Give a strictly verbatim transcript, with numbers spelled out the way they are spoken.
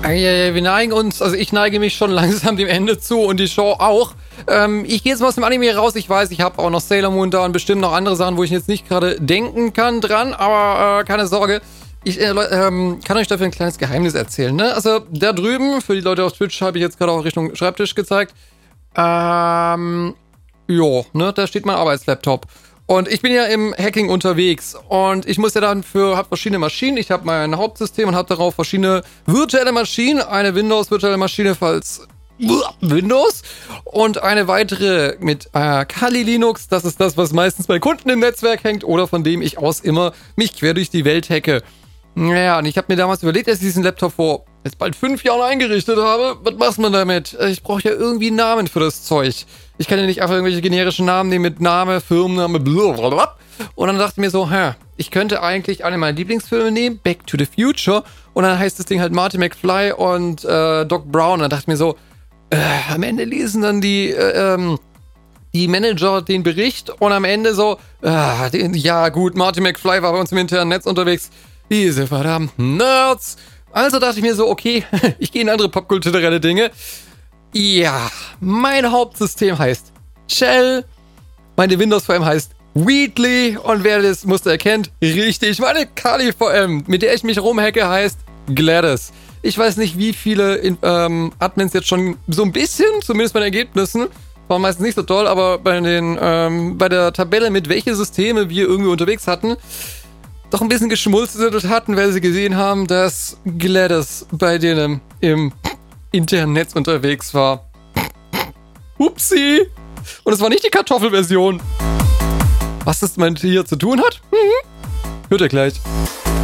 Ja, wir neigen uns, also ich neige mich schon langsam dem Ende zu und die Show auch. Ähm, ich gehe jetzt mal aus dem Anime raus. Ich weiß, ich habe auch noch Sailor Moon da und bestimmt noch andere Sachen, wo ich jetzt nicht gerade denken kann dran, aber äh, keine Sorge. Ich äh, ähm, kann euch dafür ein kleines Geheimnis erzählen, ne? Also da drüben, für die Leute auf Twitch, habe ich jetzt gerade auch Richtung Schreibtisch gezeigt. Ähm, jo, ne, da steht mein Arbeitslaptop. Und ich bin ja im Hacking unterwegs und ich muss ja dann für, hab verschiedene Maschinen. Ich habe mein Hauptsystem und habe darauf verschiedene virtuelle Maschinen. Eine Windows-virtuelle Maschine, falls Windows und eine weitere mit äh, Kali Linux. Das ist das, was meistens bei Kunden im Netzwerk hängt oder von dem ich aus immer mich quer durch die Welt hacke. Naja, und ich habe mir damals überlegt, als ich diesen Laptop vor jetzt bald fünf Jahren eingerichtet habe, was macht man damit? Ich brauche ja irgendwie einen Namen für das Zeug. Ich kann ja nicht einfach irgendwelche generischen Namen nehmen mit Name, Firmenname, blablabla. Und dann dachte ich mir so, hä, ich könnte eigentlich eine meiner Lieblingsfilme nehmen, Back to the Future. Und dann heißt das Ding halt Marty McFly und äh, Doc Brown. Und dann dachte ich mir so, äh, am Ende lesen dann die, äh, ähm, die Manager den Bericht und am Ende so, äh, den, ja gut, Marty McFly war bei uns im internen Netz unterwegs. Diese verdammten Nerds. Also dachte ich mir so, okay, ich gehe in andere popkulturelle Dinge. Ja, mein Hauptsystem heißt Shell, meine Windows-V M heißt Wheatley und wer das Muster erkennt, richtig, meine Kali-V M, mit der ich mich rumhacke, heißt Gladys. Ich weiß nicht, wie viele ähm, Admins jetzt schon so ein bisschen, zumindest bei den Ergebnissen, war meistens nicht so toll, aber bei den ähm, bei der Tabelle, mit welche Systeme wir irgendwie unterwegs hatten, doch ein bisschen geschmunzelt hatten, weil sie gesehen haben, dass Gladys bei denen im internen Netz unterwegs war. Upsi! Und es war nicht die Kartoffelversion. Was das mit hier zu tun hat? Mhm. Hört ihr gleich.